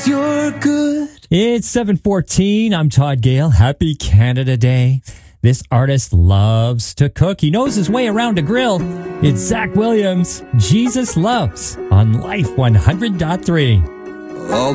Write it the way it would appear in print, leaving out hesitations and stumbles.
You're good. It's 7:14. I'm Todd Gale. Happy Canada Day. This artist loves to cook. He knows his way around a grill. It's Zach Williams. Jesus Loves on Life 100.3.